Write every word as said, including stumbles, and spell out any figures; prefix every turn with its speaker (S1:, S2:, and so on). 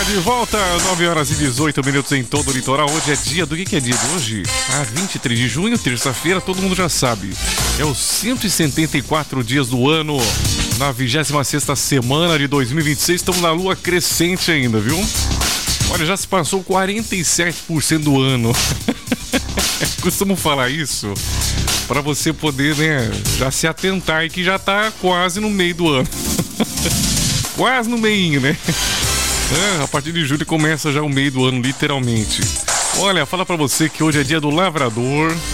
S1: de volta, nove horas e dezoito minutos em todo o litoral. Hoje é dia do que, que é dia de hoje? Ah, vinte e três de junho, terça-feira, todo mundo já sabe. É os cento e setenta e quatro dias do ano, na vigésima sexta semana de dois mil e vinte e seis. Estamos na lua crescente ainda, viu? Olha, já se passou quarenta e sete por cento do ano. Costumo falar isso para você poder, né, já se atentar e que já tá quase no meio do ano. Quase no meinho, né? É, a partir de julho começa já o meio do ano, literalmente. Olha, fala pra você que hoje é dia do lavrador.